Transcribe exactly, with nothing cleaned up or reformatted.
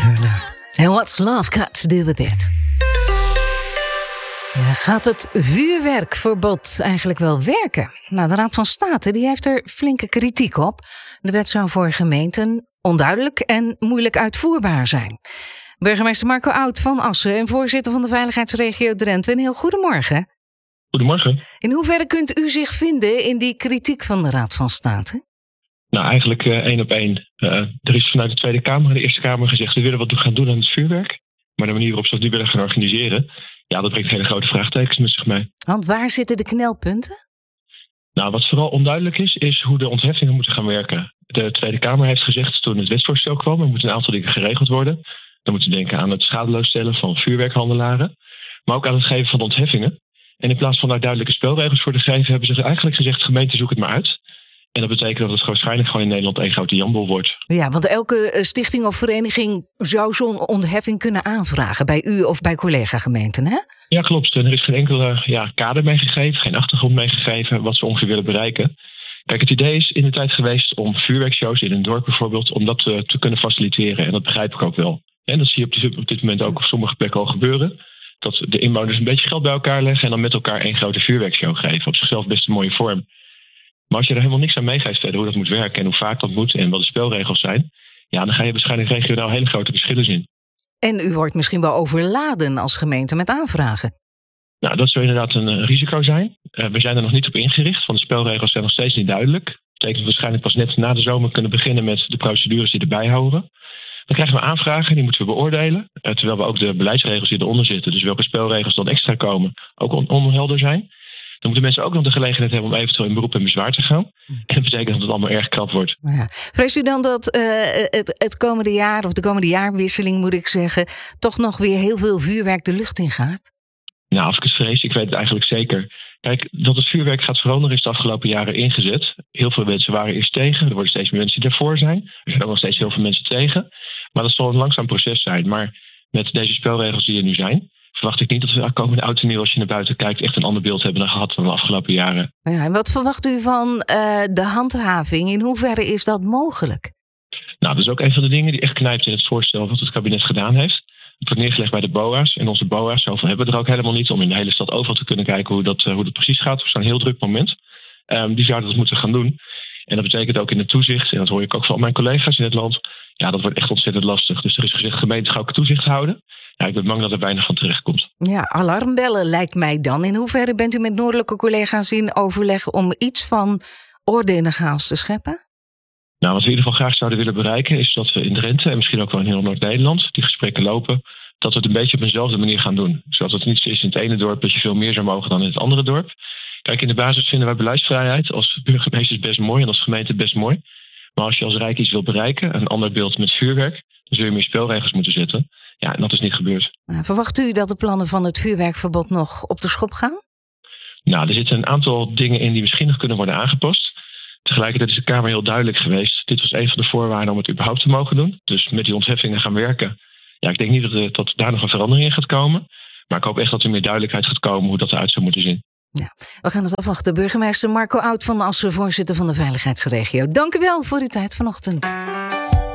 Turner. And what's love got to do with it? Ja, gaat het vuurwerkverbod eigenlijk wel werken? Nou, de Raad van State die heeft er flinke kritiek op. De wet zou voor gemeenten onduidelijk en moeilijk uitvoerbaar zijn. Burgemeester Marco Oud van Assen en voorzitter van de veiligheidsregio Drenthe. Een heel goedemorgen. Goedemorgen. In hoeverre kunt u zich vinden in die kritiek van de Raad van State? Nou, eigenlijk uh, één op één. Uh, er is vanuit de Tweede Kamer en de Eerste Kamer gezegd... we willen wat gaan doen aan het vuurwerk. Maar de manier waarop ze dat nu willen gaan organiseren... ja, dat brengt hele grote vraagtekens met zich mee. Want waar zitten de knelpunten? Nou, wat vooral onduidelijk is, is hoe de ontheffingen moeten gaan werken. De Tweede Kamer heeft gezegd toen het wetsvoorstel kwam... er moeten een aantal dingen geregeld worden. Dan moeten we denken aan het schadeloosstellen van vuurwerkhandelaren. Maar ook aan het geven van de ontheffingen. En in plaats van daar duidelijke spelregels voor te geven... hebben ze eigenlijk gezegd, gemeente zoek het maar uit... En dat betekent dat het waarschijnlijk gewoon in Nederland één grote janbol wordt. Ja, want elke stichting of vereniging zou zo'n ontheffing kunnen aanvragen... bij u of bij collega-gemeenten, hè? Ja, klopt. En er is geen enkele ja, kader meegegeven, geen achtergrond meegegeven... wat ze ongeveer willen bereiken. Kijk, het idee is in de tijd geweest om vuurwerkshows in een dorp bijvoorbeeld... om dat te, te kunnen faciliteren. En dat begrijp ik ook wel. En dat zie je op dit, op dit moment ook op sommige plekken al gebeuren. Dat de inwoners een beetje geld bij elkaar leggen... en dan met elkaar één grote vuurwerkshow geven. Op zichzelf best een mooie vorm. Maar als je er helemaal niks aan meegeeft verder hoe dat moet werken... en hoe vaak dat moet en wat de spelregels zijn... ja, dan ga je waarschijnlijk regionaal hele grote verschillen zien. En u wordt misschien wel overladen als gemeente met aanvragen. Nou, dat zou inderdaad een uh, risico zijn. Uh, we zijn er nog niet op ingericht, want de spelregels zijn nog steeds niet duidelijk. Dat betekent dat we waarschijnlijk pas net na de zomer kunnen beginnen... met de procedures die erbij horen. Dan krijgen we aanvragen, die moeten we beoordelen. Uh, terwijl we ook de beleidsregels die eronder zitten... dus welke spelregels dan extra komen, ook on- onhelder zijn... Dan moeten mensen ook nog de gelegenheid hebben om eventueel in beroep en bezwaar te gaan. En dat betekent dat het allemaal erg krap wordt. Ja. Vreest u dan dat uh, het, het komende jaar, of de komende jaarwisseling moet ik zeggen... toch nog weer heel veel vuurwerk de lucht in gaat? Nou, als ik het vrees, ik weet het eigenlijk zeker. Kijk, dat het vuurwerk gaat veranderen is de afgelopen jaren ingezet. Heel veel mensen waren eerst tegen. Er worden steeds meer mensen die daarvoor zijn. Er zijn ook nog steeds heel veel mensen tegen. Maar dat zal een langzaam proces zijn. Maar met deze spelregels die er nu zijn... verwacht ik niet dat we de komende oud en nieuw, als je naar buiten kijkt... echt een ander beeld hebben dan gehad dan de afgelopen jaren. Ja, en wat verwacht u van uh, de handhaving? In hoeverre is dat mogelijk? Nou, dat is ook een van de dingen die echt knijpt in het voorstel... wat het kabinet gedaan heeft. Het wordt neergelegd bij de B O A's. En onze B O A's, zoveel hebben we er ook helemaal niet... om in de hele stad overal te kunnen kijken hoe dat, uh, hoe dat precies gaat. Het is een heel druk moment. Um, die zouden dat moeten gaan doen. En dat betekent ook in het toezicht... en dat hoor ik ook van mijn collega's in het land... ja, dat wordt echt ontzettend lastig. Dus er is gezegd, gemeenten gaan ook toezicht houden... Ja, ik ben bang dat er weinig van terecht komt. Ja, alarmbellen lijkt mij dan. In hoeverre bent u met noordelijke collega's in overleg... om iets van orde in de chaos te scheppen? Nou, wat we in ieder geval graag zouden willen bereiken... is dat we in Drenthe en misschien ook wel in heel Noord-Nederland... die gesprekken lopen, dat we het een beetje op eenzelfde manier gaan doen. Zodat het niet zo is in het ene dorp dat je veel meer zou mogen dan in het andere dorp. Kijk, in de basis vinden wij beleidsvrijheid als burgemeester best mooi... en als gemeente best mooi. Maar als je als Rijk iets wil bereiken, een ander beeld met vuurwerk... dan zul je meer spelregels moeten zetten... Ja, en dat is niet gebeurd. Verwacht u dat de plannen van het vuurwerkverbod nog op de schop gaan? Nou, er zitten een aantal dingen in die misschien nog kunnen worden aangepast. Tegelijkertijd is de Kamer heel duidelijk geweest. Dit was een van de voorwaarden om het überhaupt te mogen doen. Dus met die ontheffingen gaan werken. Ja, ik denk niet dat, er, dat daar nog een verandering in gaat komen. Maar ik hoop echt dat er meer duidelijkheid gaat komen hoe dat eruit zou moeten zien. Ja, we gaan het afwachten. Burgemeester Marco Oud van Assen, voorzitter van de veiligheidsregio. Dank u wel voor uw tijd vanochtend.